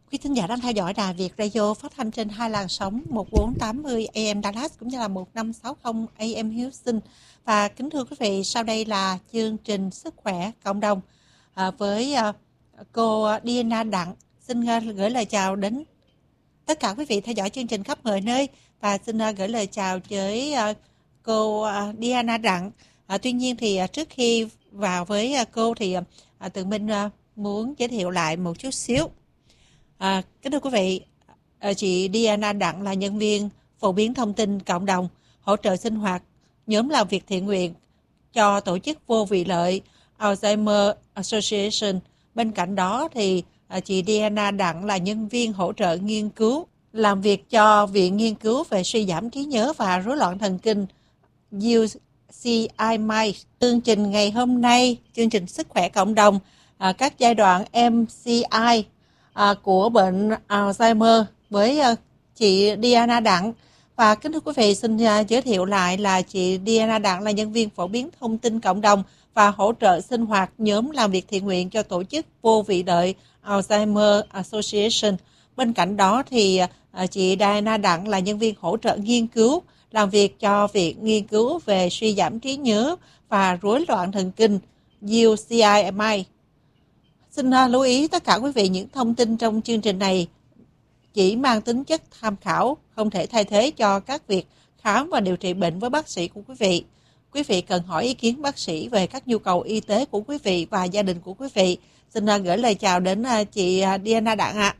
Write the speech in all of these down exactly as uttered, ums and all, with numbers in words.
Quý thính giả đang theo dõi Đài Việt Radio phát thanh trên hai làn sóng một bốn tám mươi A M Dallas cũng như là một năm sáu mươi A M Houston. Và kính thưa quý vị, sau đây là chương trình Sức khỏe cộng đồng à, với à, cô Diana Đặng. Xin à, gửi lời chào đến tất cả quý vị theo dõi chương trình khắp mọi nơi và xin à, gửi lời chào với à, cô à, Diana Đặng. À, tuy nhiên thì à, trước khi vào với à, cô thì à, Tường Minh à, muốn giới thiệu lại một chút xíu. À, kính thưa quý vị, chị Diana Đặng là nhân viên phổ biến thông tin cộng đồng, hỗ trợ sinh hoạt, nhóm làm việc thiện nguyện cho tổ chức vô vị lợi Alzheimer Association. Bên cạnh đó thì chị Diana Đặng là nhân viên hỗ trợ nghiên cứu, làm việc cho Viện Nghiên cứu về suy giảm trí nhớ và rối loạn thần kinh U C I M I. Chương trình ngày hôm nay, chương trình Sức khỏe cộng đồng, à, các giai đoạn M C I À, của bệnh Alzheimer với uh, chị Diana Đặng. Và kính thưa quý vị, xin uh, giới thiệu lại là chị Diana Đặng là nhân viên phổ biến thông tin cộng đồng và hỗ trợ sinh hoạt nhóm làm việc thiện nguyện cho tổ chức vô vị lợi Alzheimer Association. Bên cạnh đó thì uh, chị Diana Đặng là nhân viên hỗ trợ nghiên cứu, làm việc cho Viện Nghiên cứu về suy giảm trí nhớ và rối loạn thần kinh U C I M I. Xin lưu ý tất cả quý vị, những thông tin trong chương trình này chỉ mang tính chất tham khảo, không thể thay thế cho các việc khám và điều trị bệnh với bác sĩ của quý vị. Quý vị cần hỏi ý kiến bác sĩ về các nhu cầu y tế của quý vị và gia đình của quý vị. Xin gửi lời chào đến chị Diana Đặng ạ.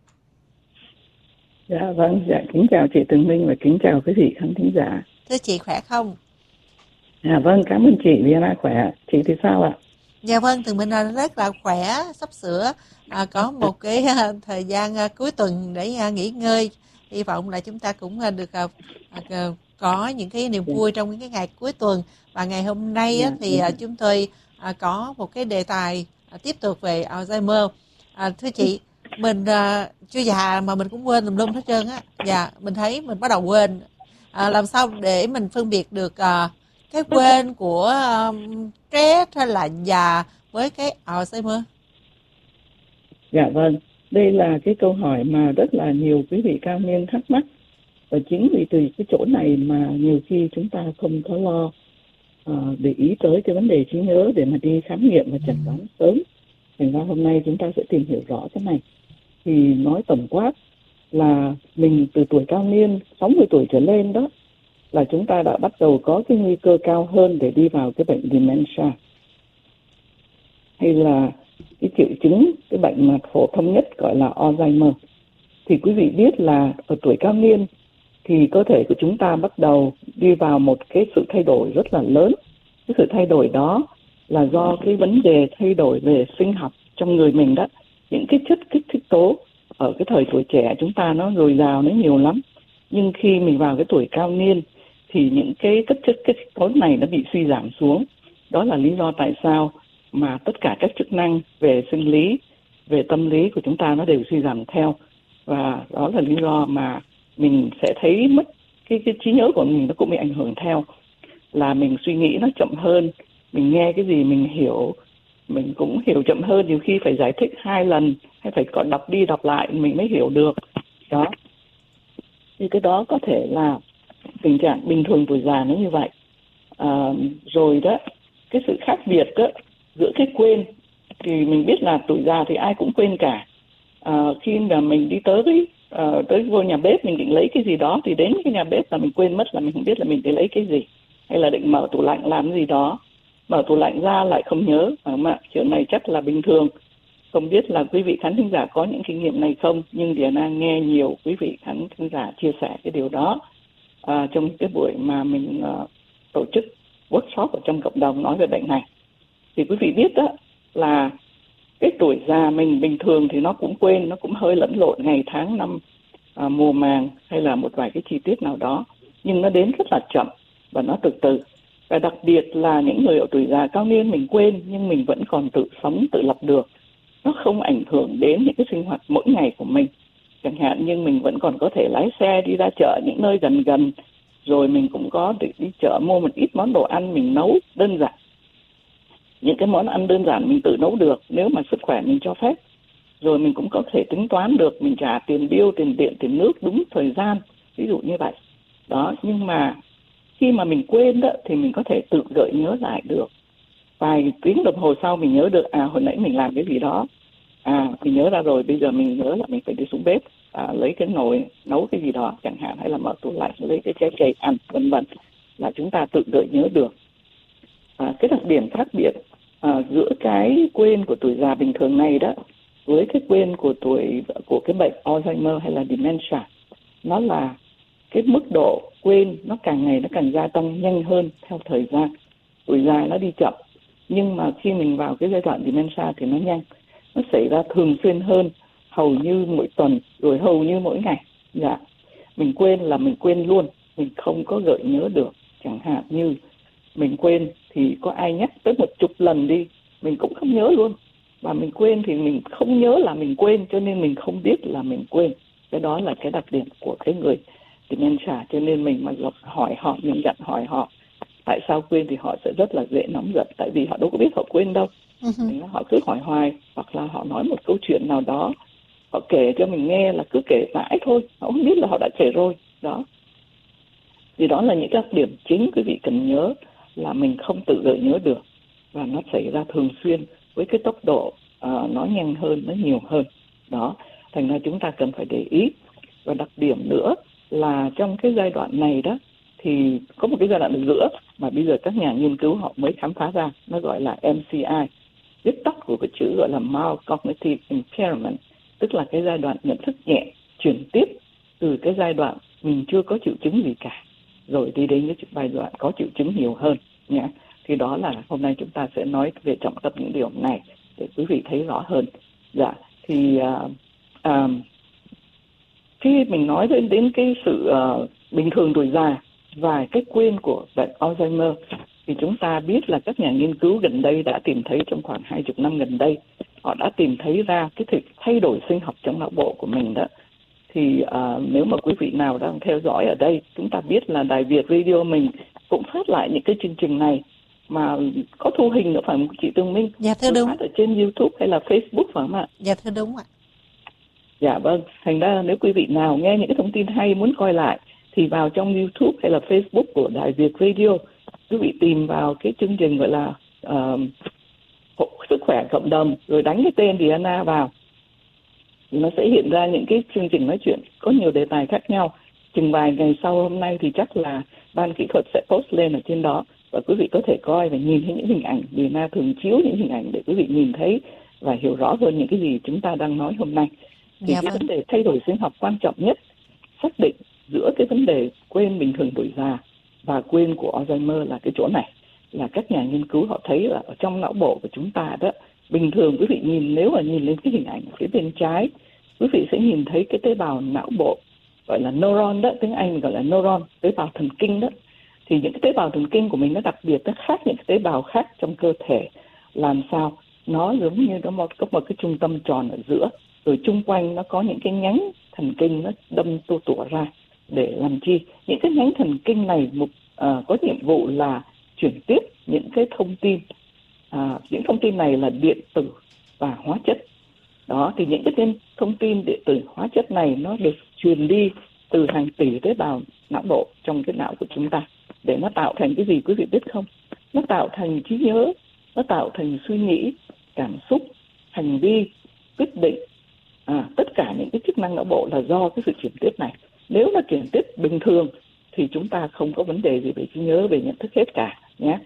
Dạ vâng, dạ kính chào chị Tường Minh và kính chào quý vị khán thính giả. Thưa chị khỏe không? Dạ vâng, cảm ơn chị, Diana khỏe. Chị thì sao ạ? Dạ vâng, Tường Minh rất là khỏe, sắp sửa à, có một cái à, thời gian à, cuối tuần để à, nghỉ ngơi. Hy vọng là chúng ta cũng à, được à, à, có những cái niềm vui trong những cái ngày cuối tuần. Và ngày hôm nay á, thì à, chúng tôi à, có một cái đề tài à, tiếp tục về Alzheimer. À, thưa chị, mình à, chưa già mà mình cũng quên tùm lum hết trơn á. Dạ, mình thấy mình bắt đầu quên. À, làm sao để mình phân biệt được à, cái quên của um, stress hay là già với cái Alzheimer? Dạ vâng, đây là cái câu hỏi mà rất là nhiều quý vị cao niên thắc mắc. Và chính vì từ cái chỗ này mà nhiều khi chúng ta không có lo uh, để ý tới cái vấn đề trí nhớ để mà đi khám nghiệm và chẩn đoán sớm. Thành ra hôm nay chúng ta sẽ tìm hiểu rõ cái này. Thì nói tổng quát là mình từ tuổi cao niên, sáu mươi tuổi trở lên đó, là chúng ta đã bắt đầu có cái nguy cơ cao hơn để đi vào cái bệnh dementia, hay là cái triệu chứng, cái bệnh mà phổ thông nhất gọi là Alzheimer. Thì quý vị biết là ở tuổi cao niên thì cơ thể của chúng ta bắt đầu đi vào một cái sự thay đổi rất là lớn. Cái sự thay đổi đó là do cái vấn đề thay đổi về sinh học trong người mình đó. Những cái chất kích thích tố ở cái thời tuổi trẻ chúng ta nó dồi dào, nó nhiều lắm. Nhưng khi mình vào cái tuổi cao niên thì những cái chất chất kích thích tố này nó bị suy giảm xuống. Đó là lý do tại sao mà tất cả các chức năng về sinh lý, về tâm lý của chúng ta nó đều suy giảm theo. Và đó là lý do mà mình sẽ thấy mất cái, cái trí nhớ của mình, nó cũng bị ảnh hưởng theo. Là mình suy nghĩ nó chậm hơn, mình nghe cái gì mình hiểu, mình cũng hiểu chậm hơn, nhiều khi phải giải thích hai lần hay phải còn đọc đi đọc lại mình mới hiểu được. Đó. Thì cái đó có thể là tình trạng bình thường tuổi già nó như vậy. À, rồi đó, cái sự khác biệt đó, giữa cái quên thì mình biết là tuổi già thì ai cũng quên cả. À, khi mà mình đi tới à, tới vô nhà bếp mình định lấy cái gì đó thì đến cái nhà bếp là mình quên mất, là mình không biết là mình để lấy cái gì, hay là định mở tủ lạnh làm cái gì đó, mở tủ lạnh ra lại không nhớ. Mà chuyện này chắc là bình thường. Không biết là quý vị khán thính giả có những kinh nghiệm này không, nhưng Diana nghe nhiều quý vị khán thính giả chia sẻ cái điều đó à, trong cái buổi mà mình uh, tổ chức workshop ở trong cộng đồng nói về bệnh này. Thì quý vị biết đó là cái tuổi già mình bình thường thì nó cũng quên, nó cũng hơi lẫn lộn ngày tháng năm à, mùa màng hay là một vài cái chi tiết nào đó, nhưng nó đến rất là chậm và nó từ từ. Và đặc biệt là những người ở tuổi già cao niên mình quên nhưng mình vẫn còn tự sống, tự lập được. Nó không ảnh hưởng đến những cái sinh hoạt mỗi ngày của mình. Chẳng hạn như mình vẫn còn có thể lái xe đi ra chợ những nơi gần gần, rồi mình cũng có thể đi chợ mua một ít món đồ ăn mình nấu đơn giản. Những cái món ăn đơn giản mình tự nấu được nếu mà sức khỏe mình cho phép. rồi mình cũng có thể tính toán được mình trả tiền bill, tiền điện, tiền nước đúng thời gian, ví dụ như vậy. Đó, nhưng mà khi mà mình quên đó thì mình có thể tự gợi nhớ lại được. Vài tiếng đồng hồ sau mình nhớ được, à hồi nãy mình làm cái gì đó, à mình nhớ ra rồi, bây giờ mình nhớ là mình phải đi xuống bếp, à, lấy cái nồi nấu cái gì đó chẳng hạn, hay là mở tủ lạnh lấy cái trái cây ăn, vân vân, là chúng ta tự gợi nhớ được. À, cái đặc điểm khác biệt à, giữa cái quên của tuổi già bình thường này đó với cái quên của tuổi của cái bệnh Alzheimer hay là dementia, nó là cái mức độ quên nó càng ngày nó càng gia tăng nhanh hơn theo thời gian. Tuổi già nó đi chậm, nhưng mà khi mình vào cái giai đoạn dementia thì nó nhanh, nó xảy ra thường xuyên hơn, hầu như mỗi tuần, rồi hầu như mỗi ngày. Dạ, mình quên là mình quên luôn, mình không có gợi nhớ được. Chẳng hạn như mình quên thì có ai nhắc tới một chục lần đi, mình cũng không nhớ luôn. Và mình quên thì mình không nhớ là mình quên, cho nên mình không biết là mình quên. Cái đó là cái đặc điểm của cái người dementia. Cho nên mình mà hỏi họ, mình dặn hỏi họ tại sao quên thì họ sẽ rất là dễ nóng giận, tại vì họ đâu có biết họ quên đâu. Uh-huh. Họ cứ hỏi hoài, hoặc là họ nói một câu chuyện nào đó, họ kể cho mình nghe là cứ kể mãi thôi, họ không biết là họ đã kể rồi. Đó, thì đó là những các điểm chính quý vị cần nhớ, là mình không tự gợi nhớ được, và nó xảy ra thường xuyên với cái tốc độ uh, nó nhanh hơn, nó nhiều hơn. Đó, thành ra chúng ta cần phải để ý. Và đặc điểm nữa là trong cái giai đoạn này đó, thì có một cái giai đoạn ở giữa mà bây giờ các nhà nghiên cứu họ mới khám phá ra, nó gọi là em xê i, viết tắt của cái chữ gọi là Mild Cognitive Impairment, tức là cái giai đoạn nhận thức nhẹ chuyển tiếp từ cái giai đoạn mình chưa có triệu chứng gì cả, rồi đi đến cái giai đoạn có triệu chứng nhiều hơn nhé. Thì đó là hôm nay chúng ta sẽ nói về trọng tâm những điều này để quý vị thấy rõ hơn. Dạ, thì uh, uh, khi mình nói đến, đến cái sự uh, bình thường tuổi già và cái quên của bệnh Alzheimer, thì chúng ta biết là các nhà nghiên cứu gần đây đã tìm thấy, trong khoảng hai mươi năm gần đây, họ đã tìm thấy ra cái thực thay đổi sinh học trong não bộ của mình đó. Thì uh, nếu mà quý vị nào đang theo dõi ở đây, chúng ta biết là Đài Việt Radio mình cũng phát lại những cái chương trình này, mà có thu hình nữa phải không chị Tường Minh? Dạ thưa đúng. Phát ở trên YouTube hay là Facebook phải không ạ? Dạ thưa đúng ạ. Dạ vâng, thành ra nếu quý vị nào nghe những cái thông tin hay muốn coi lại thì vào trong YouTube hay là Facebook của Đài Việt Radio, quý vị tìm vào cái chương trình gọi là uh, sức khỏe cộng đồng, rồi đánh cái tên Diana vào, thì nó sẽ hiện ra những cái chương trình nói chuyện có nhiều đề tài khác nhau. Chừng vài ngày sau hôm nay thì chắc là ban kỹ thuật sẽ post lên ở trên đó, và quý vị có thể coi và nhìn thấy những hình ảnh. Diana thường chiếu những hình ảnh để quý vị nhìn thấy và hiểu rõ hơn những cái gì chúng ta đang nói hôm nay. Thì dạ cái vâng. vấn đề thay đổi sinh học quan trọng nhất xác định giữa cái vấn đề quên bình thường tuổi già và quên của Alzheimer là cái chỗ này, là các nhà nghiên cứu họ thấy là ở trong não bộ của chúng ta đó, bình thường quý vị nhìn, nếu mà nhìn lên cái hình ảnh phía bên trái, quý vị sẽ nhìn thấy cái tế bào não bộ gọi là neuron đó, tiếng Anh gọi là neuron, tế bào thần kinh đó. Thì những cái tế bào thần kinh của mình nó đặc biệt, nó khác những cái tế bào khác trong cơ thể. Làm sao? Nó giống như nó có một cái trung tâm tròn ở giữa, rồi chung quanh nó có những cái nhánh thần kinh nó đâm tua tủa ra. Để làm chi? Những cái nhánh thần kinh này mục uh, có nhiệm vụ là chuyển tiếp những cái thông tin. À, những thông tin này là điện tử và hóa chất. Đó, thì những cái thông tin điện tử hóa chất này nó được truyền đi từ hàng tỷ tế bào não bộ trong cái não của chúng ta, để nó tạo thành cái gì quý vị biết không? Nó tạo thành trí nhớ, nó tạo thành suy nghĩ, cảm xúc, hành vi, quyết định. À, tất cả những cái chức năng não bộ là do cái sự chuyển tiếp này. Nếu nó chuyển tiếp bình thường thì chúng ta không có vấn đề gì về trí nhớ, về nhận thức hết cả nhé.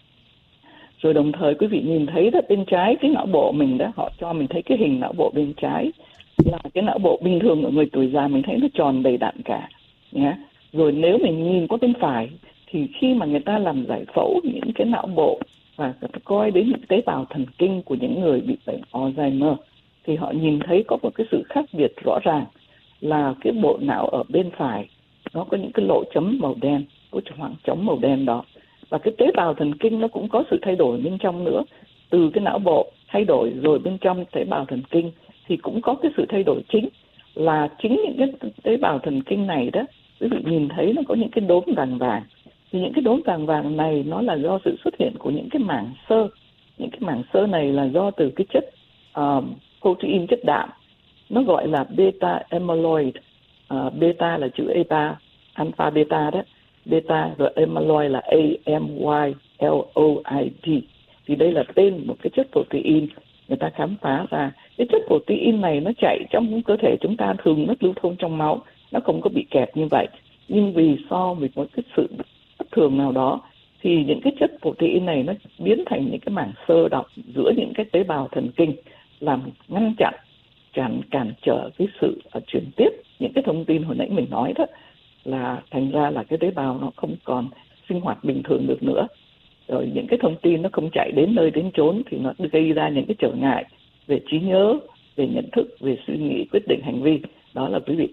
Rồi đồng thời quý vị nhìn thấy đó, bên trái cái não bộ mình đó, họ cho mình thấy cái hình não bộ bên trái là cái não bộ bình thường ở người tuổi già, mình thấy nó tròn đầy đặn cả nhé. Rồi nếu mình nhìn qua bên phải thì khi mà người ta làm giải phẫu những cái não bộ và coi đến những tế bào thần kinh của những người bị bệnh Alzheimer, thì họ nhìn thấy có một cái sự khác biệt rõ ràng, là cái bộ não ở bên phải nó có những cái lỗ chấm màu đen, có khoảng trống màu đen đó. Và cái tế bào thần kinh nó cũng có sự thay đổi bên trong nữa. Từ cái não bộ thay đổi rồi bên trong tế bào thần kinh thì cũng có cái sự thay đổi chính, là chính những cái tế bào thần kinh này đó, quý vị nhìn thấy nó có những cái đốm vàng vàng. Thì những cái đốm vàng vàng này nó là do sự xuất hiện của những cái mảng xơ. Những cái mảng xơ này là do từ cái chất uh, protein chất đạm, nó gọi là beta amyloid. À, beta là chữ A, alpha beta đó, beta, rồi amyloid là A M Y L O I D. Thì đây là tên một cái chất protein người ta khám phá ra. Cái chất protein này nó chạy trong cơ thể chúng ta, thường nó lưu thông trong máu, nó không có bị kẹt như vậy. Nhưng vì so với một cái sự bất thường nào đó thì những cái chất protein này nó biến thành những cái mảng xơ đọng giữa những cái tế bào thần kinh, làm ngăn chặn, cản cản trở cái sự uh, truyền tiếp những cái thông tin hồi nãy mình nói đó, là thành ra là cái tế bào nó không còn sinh hoạt bình thường được nữa. Rồi những cái thông tin nó không chạy đến nơi đến chốn thì nó gây ra những cái trở ngại về trí nhớ, về nhận thức, về suy nghĩ, quyết định hành vi. Đó là quý vị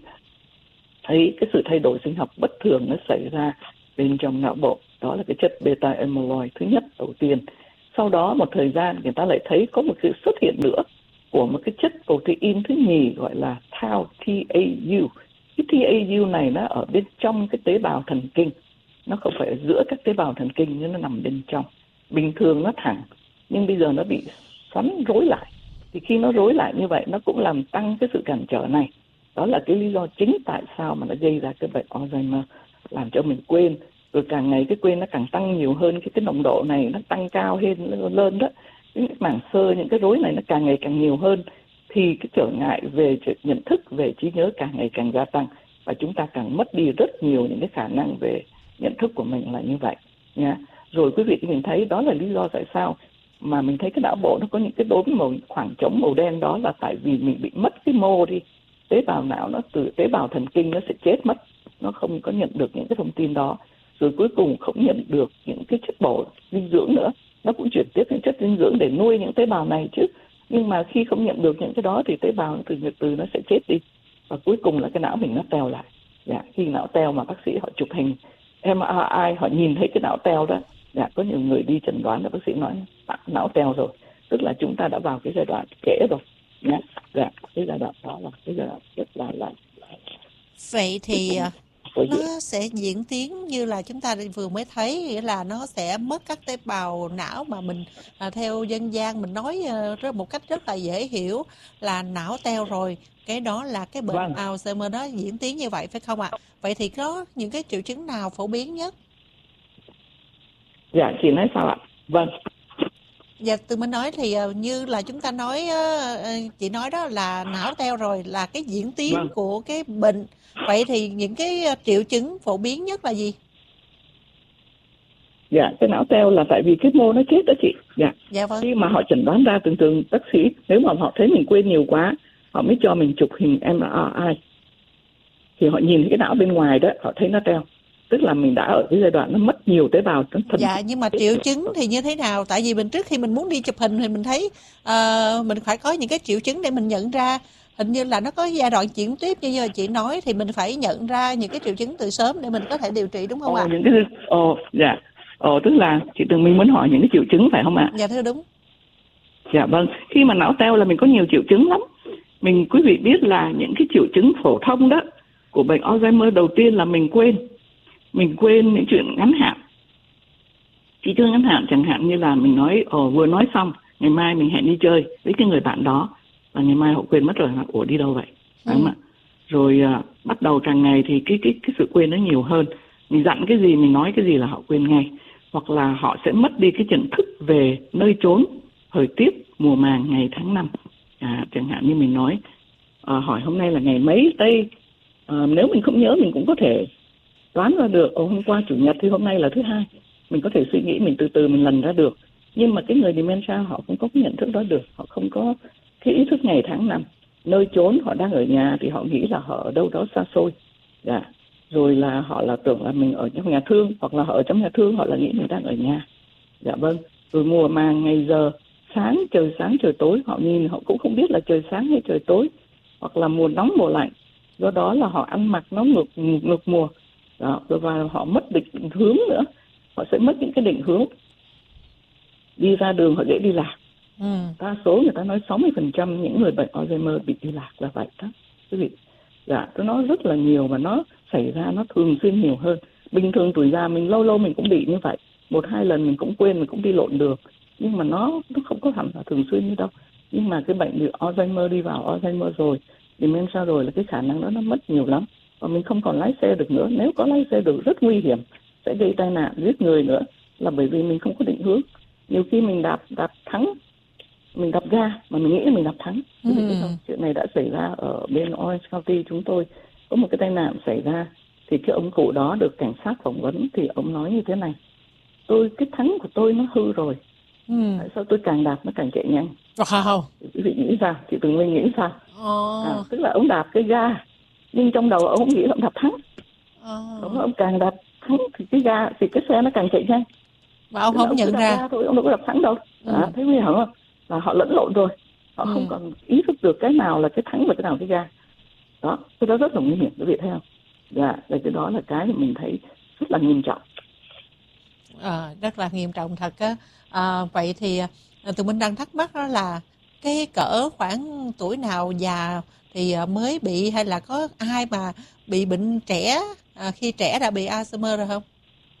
thấy cái sự thay đổi sinh học bất thường nó xảy ra bên trong não bộ. Đó là cái chất beta amyloid thứ nhất, đầu tiên. Sau đó một thời gian người ta lại thấy có một sự xuất hiện nữa của một cái chất protein thứ nhì gọi là tau, T A U. Cái T A U này nó ở bên trong cái tế bào thần kinh, nó không phải ở giữa các tế bào thần kinh, nhưng nó nằm bên trong. Bình thường nó thẳng, nhưng bây giờ nó bị xoắn rối lại. Thì khi nó rối lại như vậy, nó cũng làm tăng cái sự cản trở này. Đó là cái lý do chính tại sao mà nó gây ra cái bệnh Alzheimer, làm cho mình quên. Rồi càng ngày cái quên nó càng tăng nhiều hơn, cái cái nồng độ này nó tăng cao hơn lên đó. Những cái mảng xơ, những cái rối này nó càng ngày càng nhiều hơn, thì cái trở ngại về nhận thức, về trí nhớ càng ngày càng gia tăng, và chúng ta càng mất đi rất nhiều những cái khả năng về nhận thức của mình là như vậy nha. Rồi quý vị mình thấy đó là lý do tại sao mà mình thấy cái não bộ nó có những cái đốm màu, khoảng trống màu đen, đó là tại vì mình bị mất cái mô đi. Tế bào não nó từ tế bào thần kinh nó sẽ chết mất, nó không có nhận được những cái thông tin đó, rồi cuối cùng không nhận được những cái chất bổ dinh dưỡng nữa. Nó cũng chuyển tiếp những chất dinh dưỡng để nuôi những tế bào này chứ, nhưng mà khi không nhận được những cái đó thì tế bào từ từ nó sẽ chết đi, và cuối cùng là cái não mình nó teo lại. Dạ, khi não teo mà bác sĩ họ chụp hình em rờ i, họ nhìn thấy cái não teo đó, dạ, có nhiều người đi chẩn đoán là bác sĩ nói não teo rồi, tức là chúng ta đã vào cái giai đoạn trễ rồi. Dạ, dạ, cái giai đoạn đó là cái giai đoạn rất là là Vậy thì nó sẽ diễn tiến như là chúng ta vừa mới thấy, nghĩa là nó sẽ mất các tế bào não mà mình à, theo dân gian mình nói uh, một cách rất là dễ hiểu là não teo rồi. Cái đó là cái bệnh vâng. Alzheimer đó diễn tiến như vậy phải không ạ? Vậy thì có những cái triệu chứng nào phổ biến nhất? Dạ, chị nói sao ạ? Vâng. Dạ, từ mình nói thì uh, như là chúng ta nói, uh, chị nói đó là não teo rồi là cái diễn tiến vâng. của cái bệnh. Vậy thì những cái triệu chứng phổ biến nhất là gì? Dạ, cái não teo là tại vì cái mô nó chết đó chị. Dạ. Dạ vâng. Khi mà họ chẩn đoán ra, thường thường bác sĩ nếu mà họ thấy mình quên nhiều quá, họ mới cho mình chụp hình em rờ i. Thì họ nhìn cái não bên ngoài đó, họ thấy nó teo. Tức là mình đã ở cái giai đoạn nó mất nhiều tế bào thần. Dạ, nhưng mà triệu chứng thì như thế nào? Tại vì mình trước khi mình muốn đi chụp hình thì mình thấy uh, mình phải có những cái triệu chứng để mình nhận ra. Hình như là nó có giai đoạn chuyển tiếp như giờ chị nói, thì mình phải nhận ra những cái triệu chứng từ sớm để mình có thể điều trị, đúng không ạ? Ồ, những cái ồ dạ. Ồ, tức là chị Tường Minh muốn hỏi những cái triệu chứng phải không ạ? Dạ thưa đúng. Dạ vâng. Khi mà não teo là mình có nhiều triệu chứng lắm. Mình quý vị biết là những cái triệu chứng phổ thông đó của bệnh Alzheimer, đầu tiên là mình quên. Mình quên những chuyện ngắn hạn. Trí nhớ ngắn hạn chẳng hạn như là mình nói ồ vừa nói xong, ngày mai mình hẹn đi chơi với cái người bạn đó, và ngày mai họ quên mất rồi, họ ủa đi đâu vậy? Đúng không ạ? Rồi à, bắt đầu càng ngày thì cái cái cái sự quên nó nhiều hơn. Mình dặn cái gì, mình nói cái gì là họ quên ngay. Hoặc là họ sẽ mất đi cái nhận thức về nơi chốn, thời tiết, mùa màng, ngày tháng năm. À, chẳng hạn như mình nói à, hỏi hôm nay là ngày mấy Tây, à, nếu mình không nhớ mình cũng có thể đoán ra được. Ồ, hôm qua chủ nhật thì hôm nay là thứ hai. Mình có thể suy nghĩ, mình từ từ mình lần ra được. Nhưng mà cái người dementia họ không có cái nhận thức đó được, họ không có cái ý thức ngày tháng năm, nơi chốn. Họ đang ở nhà thì họ nghĩ là họ ở đâu đó xa xôi. Dạ. Rồi là họ là tưởng là mình ở trong nhà thương, hoặc là họ ở trong nhà thương họ là nghĩ mình đang ở nhà. Dạ vâng. Rồi mùa màng, ngày giờ, sáng trời sáng trời tối, họ nhìn họ cũng không biết là trời sáng hay trời tối. Hoặc là mùa nóng mùa lạnh, do đó là họ ăn mặc nó ngược ngược mùa. Đó. Rồi và họ mất định hướng nữa, họ sẽ mất những cái định hướng. Đi ra đường họ dễ đi lạc. Ừ. Đa số người ta nói sáu mươi phần trăm những người bệnh Alzheimer bị đi lạc là vậy đó. Quý vị. Dạ, tôi nói rất là nhiều và nó xảy ra nó thường xuyên nhiều hơn. Bình thường tuổi già mình lâu lâu mình cũng bị như vậy. Một hai lần mình cũng quên, mình cũng đi lộn đường. Nhưng mà nó nó không có hẳn là thường xuyên như đâu. Nhưng mà cái bệnh bị Alzheimer đi vào Alzheimer rồi, dementia rồi là cái khả năng đó nó mất nhiều lắm. Và mình không còn lái xe được nữa. Nếu có lái xe được rất nguy hiểm, sẽ gây tai nạn, giết người nữa. Là bởi vì mình không có định hướng. Nhiều khi mình đạp đạp thắng, mình đạp ga mà mình nghĩ là mình đạp thắng. Ừ. Chuyện này đã xảy ra ở bên Orange County chúng tôi. Có một cái tai nạn xảy ra, thì cái ông cụ đó được cảnh sát phỏng vấn, thì ông nói như thế này: tôi cái thắng của tôi nó hư rồi. Ừ. Tại sao tôi càng đạp nó càng chạy nhanh? Wow. Quý vị nghĩ sao? Chị Tường Linh nghĩ sao? Oh. À, tức là ông đạp cái ga, nhưng trong đầu ông không nghĩ là ông đạp thắng. Oh. Ông, ông càng đạp thắng thì cái ga thì cái xe nó càng chạy nhanh. Và ông không ông nhận ra. Thôi, ông đâu có đạp thắng đâu. Ừ. À, thấy nguy hiểm không? Là họ lẫn lộn rồi. Họ ừ. không còn ý thức được cái nào là cái thắng và cái nào là cái ga. Đó, cái đó rất là nguy hiểm, quý vị thấy không? Dạ, và cái đó là cái mà mình thấy rất là nghiêm trọng. À, rất là nghiêm trọng thật á. À, vậy thì tụi mình đang thắc mắc đó là cái cỡ khoảng tuổi nào già thì mới bị, hay là có ai mà bị bệnh trẻ à, khi trẻ đã bị Alzheimer rồi không?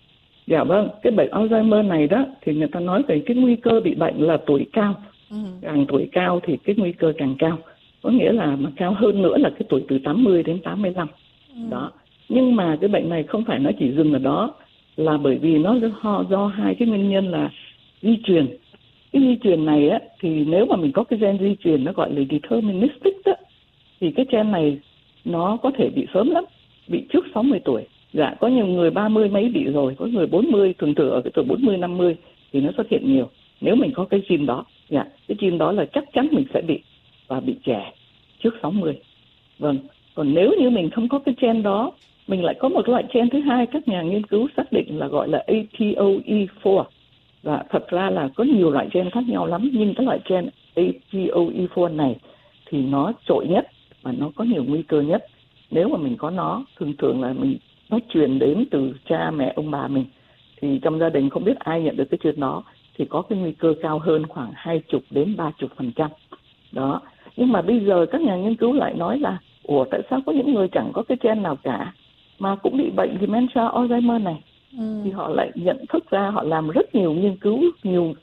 Dạ vâng, cái bệnh Alzheimer này đó thì người ta nói về cái nguy cơ bị bệnh là tuổi cao. Ừ. Càng tuổi cao thì cái nguy cơ càng cao. Có nghĩa là mà cao hơn nữa là cái tuổi từ tám mươi đến tám mươi lăm. Ừ. Đó. Nhưng mà cái bệnh này không phải nó chỉ dừng ở đó, là bởi vì nó do, do hai cái nguyên nhân là di truyền. Cái di truyền này á, thì nếu mà mình có cái gen di truyền nó gọi là deterministic đó, thì cái gen này nó có thể bị sớm lắm, bị trước sáu mươi tuổi. Dạ, có nhiều người ba mươi mấy bị rồi, có người bốn mươi, thường thường ở cái tuổi bốn mươi, năm mươi thì nó xuất hiện nhiều. Nếu mình có cái gene đó, dạ, cái gene đó là chắc chắn mình sẽ bị, và bị trẻ trước sáu mươi. Vâng, còn nếu như mình không có cái gen đó, mình lại có một loại gen thứ hai, các nhà nghiên cứu xác định là gọi là A P O E bốn. Và thật ra là có nhiều loại gen khác nhau lắm, nhưng cái loại gen A P O E bốn này thì nó trội nhất và nó có nhiều nguy cơ nhất. Nếu mà mình có nó, thường thường là mình nó truyền đến từ cha mẹ ông bà mình, thì trong gia đình không biết ai nhận được cái chuyện đó thì có cái nguy cơ cao hơn khoảng hai mươi đến ba mươi phần trăm. Đó. Nhưng mà bây giờ các nhà nghiên cứu lại nói là ủa tại sao có những người chẳng có cái gen nào cả mà cũng bị bệnh dementia Alzheimer này? Ừ. Thì họ lại nhận thức ra, họ làm rất nhiều nghiên cứu, nhiều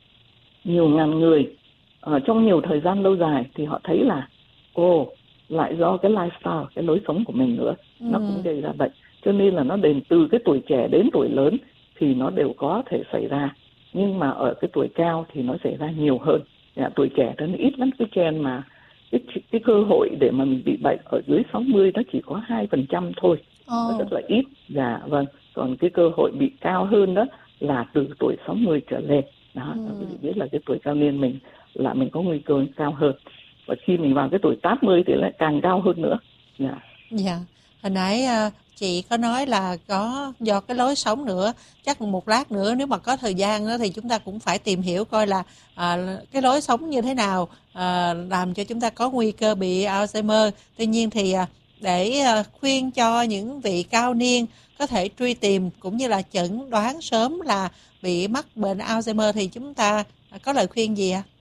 nhiều ngàn người ở trong nhiều thời gian lâu dài, thì họ thấy là ồ, lại do cái lifestyle, cái lối sống của mình nữa, ừ. nó cũng gây ra bệnh. Cho nên là nó đến từ cái tuổi trẻ đến tuổi lớn thì nó đều có thể xảy ra, nhưng mà ở cái tuổi cao thì nó xảy ra nhiều hơn. Dạ, tuổi trẻ nó ít lắm, cái gen mà cái, cái cơ hội để mà mình bị bệnh ở dưới sáu mươi nó chỉ có hai phần trăm thôi. Oh. Nó rất là ít. Dạ, vâng. Còn cái cơ hội bị cao hơn đó là từ tuổi sáu mươi trở lên. Đó, ừ. quý vị biết là cái tuổi cao niên mình là mình có nguy cơ cao hơn. Và khi mình vào cái tuổi tám mươi thì lại càng cao hơn nữa. Dạ. Dạ. Hồi nãy chị có nói là có do cái lối sống nữa. Chắc một lát nữa nếu mà có thời gian đó, thì chúng ta cũng phải tìm hiểu coi là à, cái lối sống như thế nào à, làm cho chúng ta có nguy cơ bị Alzheimer. Tuy nhiên thì à, để à, khuyên cho những vị cao niên có thể truy tìm cũng như là chẩn đoán sớm là bị mắc bệnh Alzheimer thì chúng ta có lời khuyên gì ạ? À?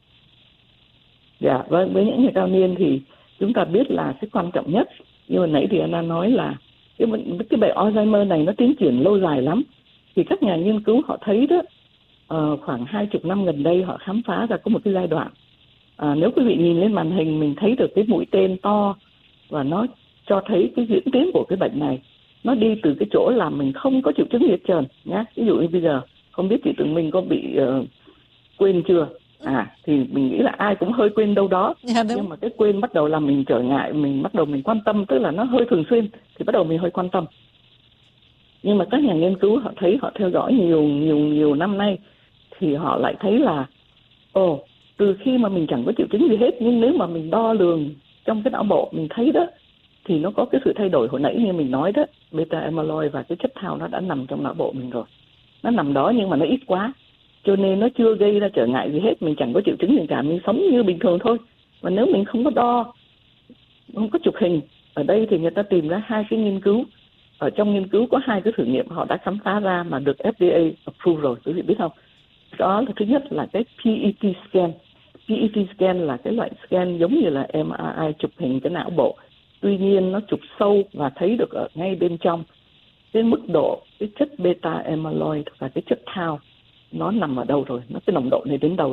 Dạ, vâng, với những người cao niên thì chúng ta biết là cái quan trọng nhất, như hồi nãy thì Anna nói là cái, cái bệnh Alzheimer này nó tiến triển lâu dài lắm. Thì các nhà nghiên cứu họ thấy đó, uh, khoảng hai mươi năm gần đây họ khám phá ra có một cái giai đoạn. Uh, nếu quý vị nhìn lên màn hình mình thấy được cái mũi tên to và nó cho thấy cái diễn tiến của cái bệnh này. Nó đi từ cái chỗ là mình không có triệu chứng gì hết trơn nhá. Ví dụ như bây giờ không biết chị Tường Minh có bị uh, quên chưa? À thì mình nghĩ là ai cũng hơi quên đâu đó. Yeah, nhưng mà cái quên bắt đầu làm mình trở ngại, mình bắt đầu mình quan tâm, tức là nó hơi thường xuyên thì bắt đầu mình hơi quan tâm. Nhưng mà các nhà nghiên cứu họ thấy, họ theo dõi nhiều nhiều nhiều năm nay thì họ lại thấy là ồ, từ khi mà mình chẳng có triệu chứng gì hết, nhưng nếu mà mình đo lường trong cái não bộ mình thấy đó thì nó có cái sự thay đổi. Hồi nãy như mình nói đó, beta amyloid và cái chất thao nó đã nằm trong não bộ mình rồi. Nó nằm đó nhưng mà nó ít quá, cho nên nó chưa gây ra trở ngại gì hết. Mình chẳng có triệu chứng gì cả, mình sống như bình thường thôi. Và nếu mình không có đo, không có chụp hình, ở đây thì người ta tìm ra hai cái nghiên cứu. Ở trong nghiên cứu có hai cái thử nghiệm họ đã khám phá ra mà được F D A approve rồi, quý vị biết không? Đó là thứ nhất là cái P E T scan. P E T scan là cái loại scan giống như là M R I chụp hình cái não bộ. Tuy nhiên nó chụp sâu và thấy được ở ngay bên trong cái mức độ, cái chất beta amyloid và cái chất tau nó nằm ở đâu rồi, nó cái nồng độ này đến đâu rồi.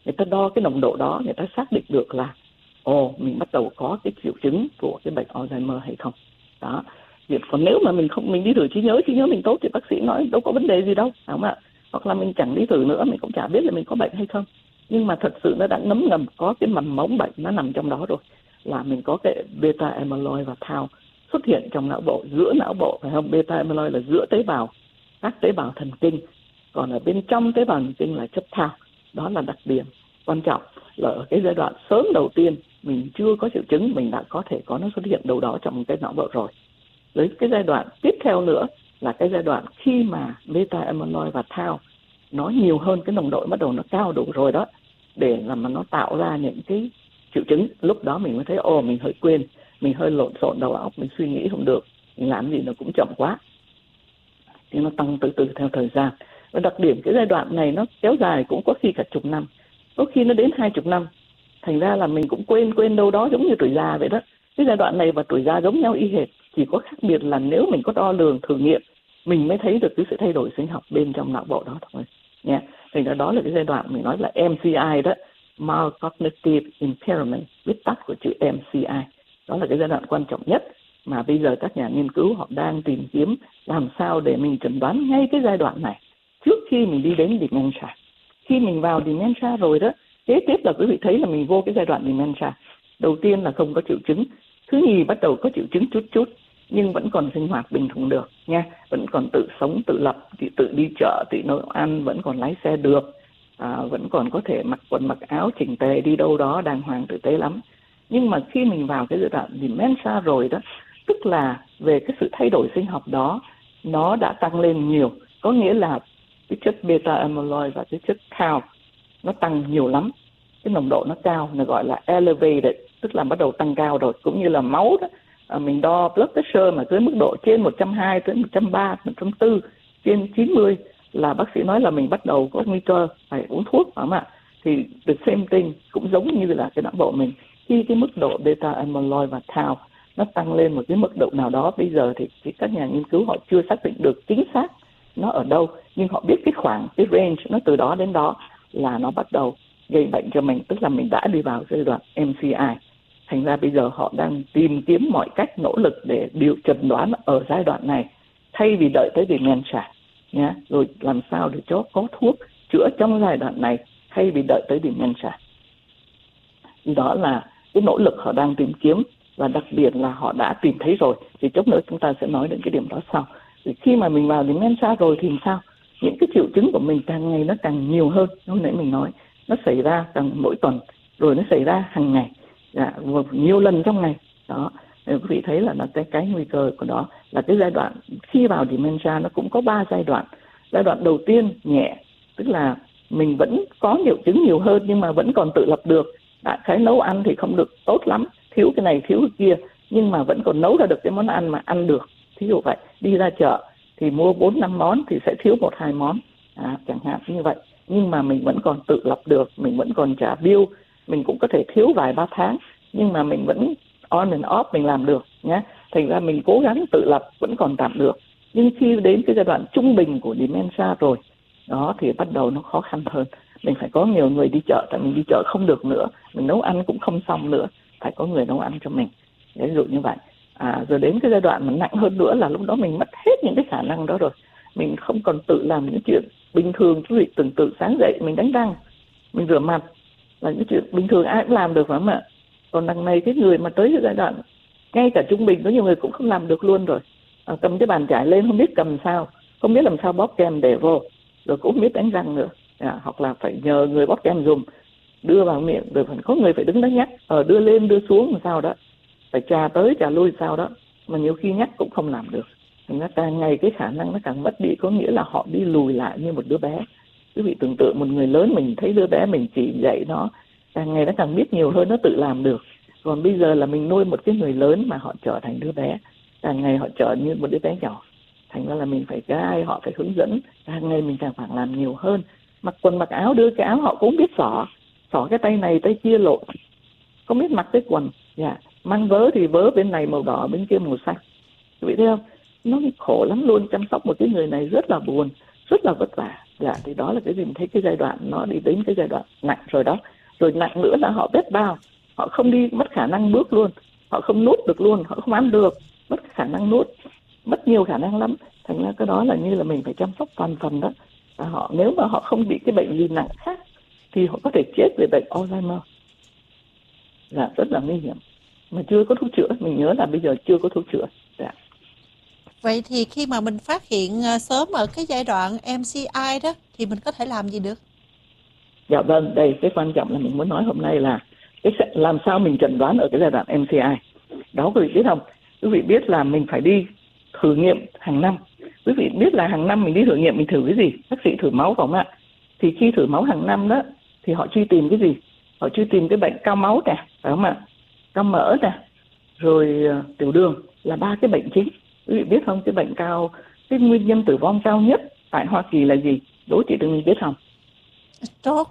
người ta đo cái nồng độ đó, người ta xác định được là ồ mình bắt đầu có cái triệu chứng của cái bệnh Alzheimer hay không. Đó. Còn nếu mà mình không mình đi thử trí nhớ, trí nhớ mình tốt thì bác sĩ nói đâu có vấn đề gì đâu, phải không ạ? Hoặc là mình chẳng đi thử nữa, mình cũng chả biết là mình có bệnh hay không. Nhưng mà thật sự nó đã ngấm ngầm có cái mầm mống bệnh nó nằm trong đó rồi, là mình có cái beta amyloid và tau xuất hiện trong não bộ, giữa não bộ, phải không? Beta amyloid là giữa tế bào, các tế bào thần kinh, còn ở bên trong tế bào thần kinh là chất tau. Đó là đặc điểm quan trọng, là ở cái giai đoạn sớm đầu tiên mình chưa có triệu chứng, mình đã có thể có nó xuất hiện đâu đó trong cái não bộ rồi. Với cái giai đoạn tiếp theo nữa là cái giai đoạn khi mà beta amyloid và tau nó nhiều hơn, cái nồng độ bắt đầu nó cao đủ rồi đó, để làm mà nó tạo ra những cái triệu chứng. Lúc đó mình mới thấy ồ mình hơi quên, mình hơi lộn xộn đầu óc, mình suy nghĩ không được, mình làm gì nó cũng chậm quá, thì nó tăng từ từ theo thời gian. Và đặc điểm cái giai đoạn này nó kéo dài cũng có khi cả chục năm, có khi nó đến hai chục năm. Thành ra là mình cũng quên quên đâu đó, giống như tuổi già vậy đó. Cái giai đoạn này và tuổi già giống nhau y hệt, chỉ có khác biệt là nếu mình có đo lường thử nghiệm, mình mới thấy được cái sự thay đổi sinh học bên trong não bộ đó thôi nha. Thành ra đó là cái giai đoạn mình nói là em xê i đó, Mild Cognitive Impairment, viết tắt của chữ em xê i. Đó là cái giai đoạn quan trọng nhất mà bây giờ các nhà nghiên cứu họ đang tìm kiếm làm sao để mình chẩn đoán ngay cái giai đoạn này trước khi mình đi đến dementia. Khi mình vào dementia rồi đó, kế tiếp là quý vị thấy là mình vô cái giai đoạn dementia. Đầu tiên là không có triệu chứng, thứ nhì bắt đầu có triệu chứng chút chút, nhưng vẫn còn sinh hoạt bình thường được nha, vẫn còn tự sống tự lập, tự đi chợ, tự nấu ăn, vẫn còn lái xe được, à, vẫn còn có thể mặc quần mặc áo chỉnh tề, đi đâu đó đàng hoàng tử tế lắm. Nhưng mà khi mình vào cái giai đoạn dementia rồi đó, tức là về cái sự thay đổi sinh học đó nó đã tăng lên nhiều, có nghĩa là cái chất beta amyloid và cái chất tau nó tăng nhiều lắm, cái nồng độ nó cao, nó gọi là elevated, tức là bắt đầu tăng cao rồi. Cũng như là máu đó, à, mình đo blood pressure mà dưới mức độ trên một trăm hai tới một trăm ba, một trăm bốn, trên chín mươi là bác sĩ nói là mình bắt đầu có nguy cơ phải uống thuốc, phải không ạ? Thì the same thing, cũng giống như là cái não bộ mình, khi cái mức độ beta amyloid và tau nó tăng lên một cái mức độ nào đó, bây giờ thì, thì các nhà nghiên cứu họ chưa xác định được chính xác nó ở đâu, nhưng họ biết cái khoảng, cái range nó từ đó đến đó là nó bắt đầu gây bệnh cho mình, tức là mình đã đi vào giai đoạn em xê i. Thành ra bây giờ họ đang tìm kiếm mọi cách, nỗ lực để điều chẩn đoán ở giai đoạn này thay vì đợi tới dementia nhé, rồi làm sao để cho có thuốc chữa trong giai đoạn này thay vì đợi tới dementia. Đó là cái nỗ lực họ đang tìm kiếm, và đặc biệt là họ đã tìm thấy rồi. Thì chút nữa chúng ta sẽ nói đến cái điểm đó sau. Thì khi mà mình vào dementia rồi thì sao? Những cái triệu chứng của mình càng ngày nó càng nhiều hơn. Lúc nãy mình nói nó xảy ra càng mỗi tuần, rồi nó xảy ra hàng ngày, dạ, nhiều lần trong ngày. Đó, thì quý vị thấy là nó cái cái nguy cơ của đó là cái giai đoạn khi vào dementia nó cũng có ba giai đoạn. Giai đoạn đầu tiên nhẹ, tức là mình vẫn có triệu chứng nhiều hơn nhưng mà vẫn còn tự lập được. Đại khái nấu ăn thì không được tốt lắm, thiếu cái này thiếu cái kia, nhưng mà vẫn còn nấu ra được cái món ăn mà ăn được. Thí dụ vậy, đi ra chợ thì mua bốn năm món thì sẽ thiếu một hai món, à, chẳng hạn như vậy. Nhưng mà mình vẫn còn tự lập được, mình vẫn còn trả bill, mình cũng có thể thiếu vài ba tháng, nhưng mà mình vẫn on and off mình làm được nhé. Thành ra mình cố gắng tự lập vẫn còn tạm được. Nhưng khi đến cái giai đoạn trung bình của dementia rồi, đó thì bắt đầu nó khó khăn hơn. Mình phải có nhiều người đi chợ, tại mình đi chợ không được nữa, mình nấu ăn cũng không xong nữa, phải có người nấu ăn cho mình. Ví dụ như vậy. À, rồi đến cái giai đoạn mà nặng hơn nữa là lúc đó mình mất hết những cái khả năng đó rồi. Mình không còn tự làm những chuyện bình thường, quý vị tưởng tượng sáng dậy mình đánh răng, mình rửa mặt là những chuyện bình thường ai cũng làm được, phải không ạ? Còn đằng này cái người mà tới cái giai đoạn ngay cả trung bình có nhiều người cũng không làm được luôn rồi. À, cầm cái bàn chải lên không biết cầm sao, không biết làm sao bóp kem để vô, rồi cũng không biết đánh răng nữa. À, hoặc là phải nhờ người bóp kem dùm, đưa vào miệng, rồi phải có người phải đứng đó nhắc, ờ đưa lên đưa xuống làm sao đó, phải trà tới trà lui sao đó, mà nhiều khi nhắc cũng không làm được. Thành ra càng ngày cái khả năng nó càng mất đi, có nghĩa là họ đi lùi lại như một đứa bé. Quý vị tưởng tượng một người lớn mình thấy đứa bé mình chỉ dạy nó, càng ngày nó càng biết nhiều hơn, nó tự làm được. Còn bây giờ là mình nuôi một cái người lớn mà họ trở thành đứa bé, càng ngày họ trở như một đứa bé nhỏ. Thành ra là mình phải guide họ, phải hướng dẫn, càng ngày mình càng phải làm nhiều hơn. Mặc quần mặc áo, đưa cái áo họ cũng biết xỏ, xỏ cái tay này tay kia lộ, không biết mặc cái quần. Dạ, mang vớ thì vớ bên này màu đỏ, bên kia màu xanh. Quý vị thấy không? Nó khổ lắm luôn, chăm sóc một cái người này rất là buồn, rất là vất vả. Dạ, thì đó là cái gì mình thấy cái giai đoạn nó đi đến cái giai đoạn nặng rồi đó. Rồi nặng nữa là họ bết bao, họ không đi, mất khả năng bước luôn, họ không nuốt được luôn, họ không ăn được, mất khả năng nuốt, mất nhiều khả năng lắm. Thành ra cái đó là như là mình phải chăm sóc toàn phần đó. Và họ nếu mà họ không bị cái bệnh gì nặng khác thì họ có thể chết về bệnh Alzheimer. Dạ, rất là nguy hiểm. Mà chưa có thuốc chữa, mình nhớ là bây giờ chưa có thuốc chữa. Dạ. Vậy thì khi mà mình phát hiện ờ, sớm ở cái giai đoạn em xê i đó thì mình có thể làm gì được? Dạ vâng, đây cái quan trọng là mình muốn nói hôm nay là cái làm sao mình chẩn đoán ở cái giai đoạn em xê i. Đó quý vị biết không? Quý vị biết là mình phải đi thử nghiệm hàng năm. Quý vị biết là hàng năm mình đi thử nghiệm mình thử cái gì? Bác sĩ thử máu phải không ạ? Thì khi thử máu hàng năm đó thì họ truy tìm cái gì? Họ truy tìm cái bệnh cao máu nè, phải không ạ? Cao mỡ nè, rồi uh, tiểu đường là ba cái bệnh chính. Quý vị biết không? Cái bệnh cao, cái nguyên nhân tử vong cao nhất tại Hoa Kỳ là gì? Đố chị Đừng biết không? Stroke.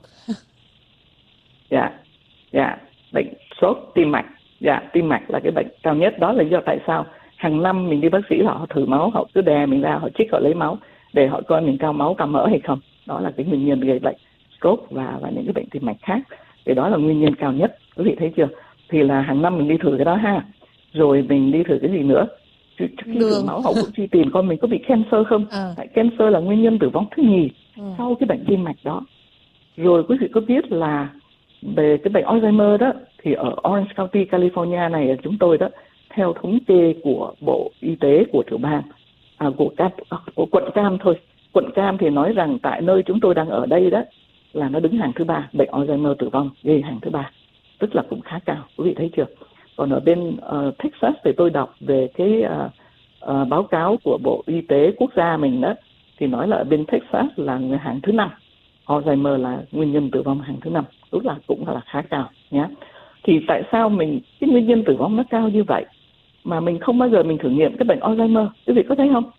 Dạ, dạ, bệnh stroke tim mạch. Dạ, tim mạch là cái bệnh cao nhất. Đó là do tại sao hàng năm mình đi bác sĩ họ thử máu, họ cứ đè mình ra, họ chích, họ lấy máu để họ coi mình cao máu, cao mỡ hay không. Đó là cái nguyên nhân gây bệnh stroke và và những cái bệnh tim mạch khác. Thì đó là nguyên nhân cao nhất. Quý vị thấy chưa? Thì là hàng năm mình đi thử cái đó ha. Rồi mình đi thử cái gì nữa? Trước khi thử máu họ cũng truy tìm coi mình có bị cancer không. À. Tại cancer là nguyên nhân tử vong thứ nhì ừ. sau cái bệnh tim mạch đó. Rồi quý vị có biết là về cái bệnh Alzheimer đó thì ở Orange County, California này chúng tôi đó, theo thống kê của Bộ Y tế của tiểu bang, à, của, Cam, à, của quận Cam thôi. Quận Cam thì nói rằng tại nơi chúng tôi đang ở đây đó là nó đứng hàng thứ ba, bệnh Alzheimer tử vong gây hàng thứ ba, tức là cũng khá cao, quý vị thấy chưa? Còn ở bên uh, Texas thì tôi đọc về cái uh, uh, báo cáo của Bộ Y tế quốc gia mình đó thì nói là ở bên Texas là hàng thứ năm, Alzheimer là nguyên nhân tử vong hàng thứ năm, tức là cũng là khá cao nhé. Thì tại sao mình cái nguyên nhân tử vong nó cao như vậy mà mình không bao giờ mình thử nghiệm cái bệnh Alzheimer, quý vị có thấy không?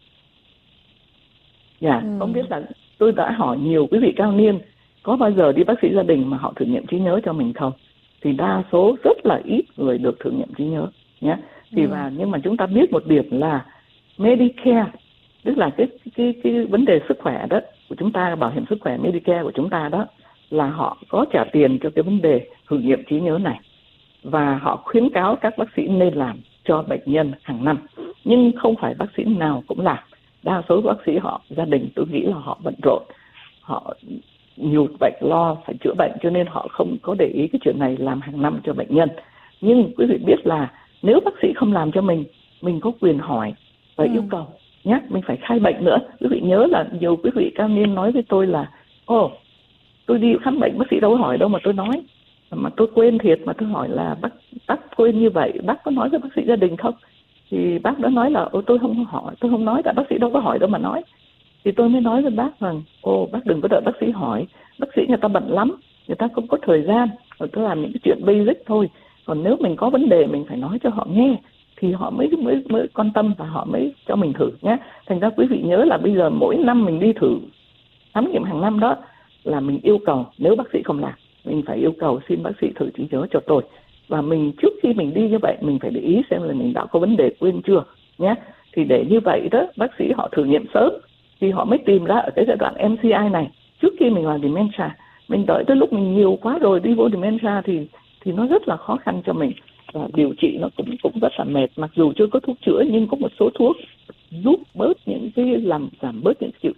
Dạ, ừ. Không biết là tôi đã hỏi nhiều quý vị cao niên có bao giờ đi bác sĩ gia đình mà họ thử nghiệm trí nhớ cho mình không? Thì đa số rất là ít người được thử nghiệm trí nhớ nhé. Thì ừ. và nhưng mà chúng ta biết một điểm là Medicare, tức là cái cái cái vấn đề sức khỏe đó của chúng ta, bảo hiểm sức khỏe Medicare của chúng ta đó, là họ có trả tiền cho cái vấn đề thử nghiệm trí nhớ này và họ khuyến cáo các bác sĩ nên làm cho bệnh nhân hàng năm, nhưng không phải bác sĩ nào cũng làm. Đa số bác sĩ họ gia đình tôi nghĩ là họ bận rộn, họ nhiều bệnh lo phải chữa bệnh cho nên họ không có để ý cái chuyện này làm hàng năm cho bệnh nhân. Nhưng quý vị biết là nếu bác sĩ không làm cho mình, mình có quyền hỏi và ừ. yêu cầu nhé, mình phải khai bệnh nữa. Quý vị nhớ là nhiều quý vị cao niên nói với tôi là ồ, tôi đi khám bệnh bác sĩ đâu có hỏi đâu mà tôi nói, mà tôi quên thiệt mà tôi hỏi là bác bác quên như vậy, bác có nói với bác sĩ gia đình không? Thì bác đã nói là ồ, tôi không hỏi, tôi không nói, tại bác sĩ đâu có hỏi đâu mà nói. Thì tôi mới nói với bác rằng ồ, bác đừng có đợi bác sĩ hỏi, bác sĩ người ta bận lắm, người ta không có thời gian, rồi tôi làm những cái chuyện basic thôi. Còn nếu mình có vấn đề mình phải nói cho họ nghe thì họ mới mới mới quan tâm và họ mới cho mình thử nhé. Thành ra quý vị nhớ là bây giờ mỗi năm mình đi thử khám nghiệm hàng năm đó là mình yêu cầu, nếu bác sĩ không làm mình phải yêu cầu xin bác sĩ thử trí nhớ cho tôi. Và mình trước khi mình đi như vậy mình phải để ý xem là mình đã có vấn đề quên chưa nhé. Thì để như vậy đó bác sĩ họ thử nghiệm sớm thì họ mới tìm ra ở cái giai đoạn em xê i này trước khi mình làm dementia. Mình đợi tới lúc mình nhiều quá rồi đi vô dementia thì thì nó rất là khó khăn cho mình và điều trị nó cũng cũng rất là mệt. Mặc dù chưa có thuốc chữa nhưng có một số thuốc giúp bớt những cái làm giảm bớt những triệu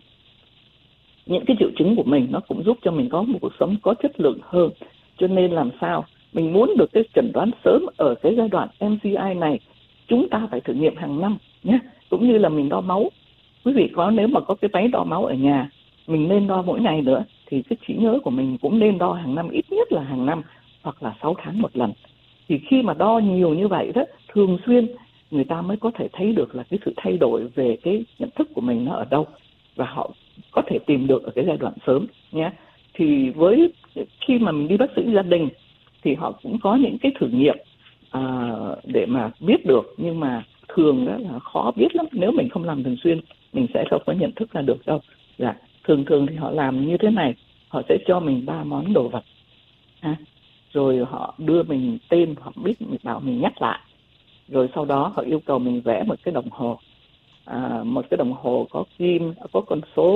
những cái triệu chứng của mình, nó cũng giúp cho mình có một cuộc sống có chất lượng hơn. Cho nên làm sao mình muốn được cái chẩn đoán sớm ở cái giai đoạn em xê i này, chúng ta phải thử nghiệm hàng năm nhé. Cũng như là mình đo máu, quý vị có nếu mà có cái máy đo máu ở nhà mình nên đo mỗi ngày nữa thì cái trí nhớ của mình cũng nên đo hàng năm, ít nhất là hàng năm hoặc là sáu tháng một lần. Thì khi mà đo nhiều như vậy đó, thường xuyên người ta mới có thể thấy được là cái sự thay đổi về cái nhận thức của mình nó ở đâu và họ có thể tìm được ở cái giai đoạn sớm nhé. Thì với khi mà mình đi bác sĩ gia đình thì họ cũng có những cái thử nghiệm à, để mà biết được, nhưng mà thường đó là khó biết lắm, nếu mình không làm thường xuyên mình sẽ không có nhận thức là được đâu. Dạ, thường thường thì họ làm như thế này, họ sẽ cho mình ba món đồ vật ha, rồi họ đưa mình tên, họ biết mình bảo mình nhắc lại, rồi sau đó họ yêu cầu mình vẽ một cái đồng hồ, à, một cái đồng hồ có kim, có con số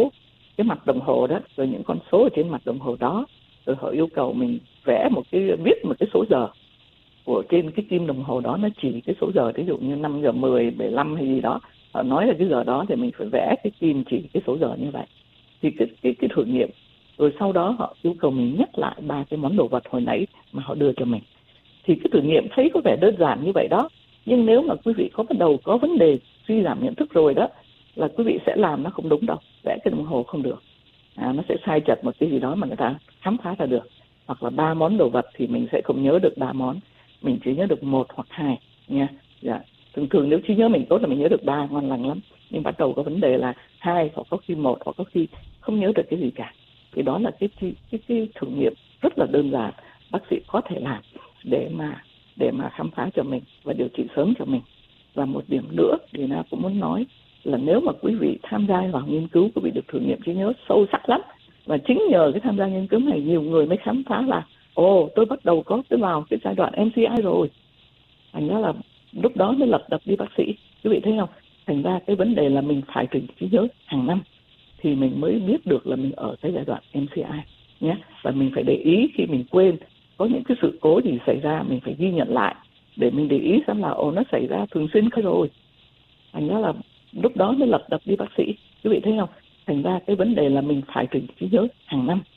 cái mặt đồng hồ đó, rồi những con số ở trên mặt đồng hồ đó, rồi họ yêu cầu mình vẽ một cái, viết một cái số giờ của trên cái kim đồng hồ đó, nó chỉ cái số giờ, ví dụ như năm giờ mười, bảy mươi lăm hay gì đó, họ nói là cái giờ đó thì mình phải vẽ cái kim chỉ cái số giờ như vậy. Thì cái cái cái thử nghiệm, rồi sau đó họ yêu cầu mình nhắc lại ba cái món đồ vật hồi nãy mà họ đưa cho mình. Thì cái thử nghiệm thấy có vẻ đơn giản như vậy đó, nhưng nếu mà quý vị có bắt đầu có vấn đề suy giảm nhận thức rồi đó, là quý vị sẽ làm nó không đúng đâu, vẽ cái đồng hồ không được, à, nó sẽ sai chật một cái gì đó mà người ta khám phá ra được. Hoặc là ba món đồ vật thì mình sẽ không nhớ được ba món, mình chỉ nhớ được một hoặc hai nha. Dạ. Thường thường nếu trí nhớ mình tốt là mình nhớ được ba, ngon lành lắm. Nhưng bắt đầu có vấn đề là hai, hoặc có khi một, hoặc có khi không nhớ được cái gì cả. Thì đó là cái cái cái, cái thử nghiệm rất là đơn giản bác sĩ có thể làm để mà để mà khám phá cho mình và điều trị sớm cho mình. Và một điểm nữa thì Na cũng muốn nói là nếu mà quý vị tham gia vào nghiên cứu, quý vị được thử nghiệm trí nhớ sâu sắc lắm. Và chính nhờ cái tham gia nghiên cứu này, nhiều người mới khám phá là ồ, tôi bắt đầu có cái vào cái giai đoạn em xê i rồi. Thành ra là lúc đó mới lập đập đi bác sĩ. Quý vị thấy không? Thành ra cái vấn đề là mình phải thử trí nhớ hàng năm thì mình mới biết được là mình ở cái giai đoạn em xê i nhé. Và mình phải để ý khi mình quên, có những cái sự cố gì xảy ra mình phải ghi nhận lại để mình để ý xem là ồ, nó xảy ra thường xuyên cái rồi. Thành ra là lúc đó mới lập đập đi bác sĩ. Quý vị thấy không? Thành ra cái vấn đề là mình phải thử trí nhớ hàng năm